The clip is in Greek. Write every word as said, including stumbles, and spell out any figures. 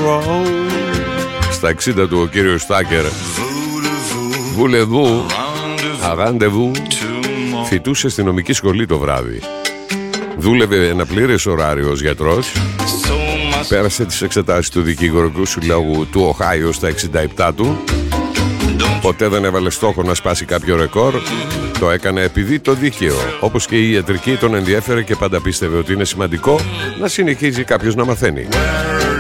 Στα εξήντα του ο κύριος Στάκερ. Βουλεβού, αράντεβου. Φοιτούσε στη νομική σχολή το βράδυ. Δούλευε ένα πλήρες ωράριο ως γιατρός. Πέρασε τις εξετάσεις του δικηγορικού συλλόγου του Οχάιο στα εξήντα επτά του. Ποτέ δεν έβαλε στόχο να σπάσει κάποιο ρεκόρ. Το έκανε επειδή το δίκαιο, όπως και η ιατρική, τον ενδιέφερε και πάντα πίστευε ότι είναι σημαντικό να συνεχίζει κάποιος να μαθαίνει.